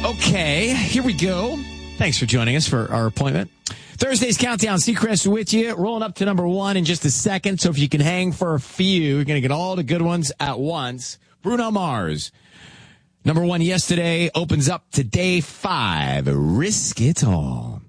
Okay, here we go. Thanks for joining us for our appointment. Thursday's Countdown, Seacrest with you. Rolling up to number one in just a second. So if you can hang for a few, you're going to get all the good ones at once. Bruno Mars. Number one yesterday opens up to day 5. Risk It All.